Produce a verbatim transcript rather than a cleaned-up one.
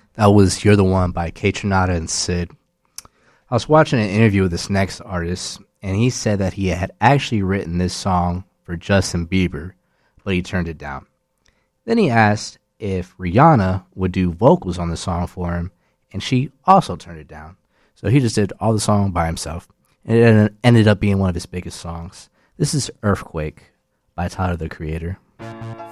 That was You're the One by Kaytranada and Sid. I was watching an interview with this next artist, and he said that he had actually written this song for Justin Bieber, but he turned it down. Then he asked if Rihanna would do vocals on the song for him, and she also turned it down. So he just did all the song by himself, and it ended up being one of his biggest songs. This is Earthquake by Tyler, the Creator.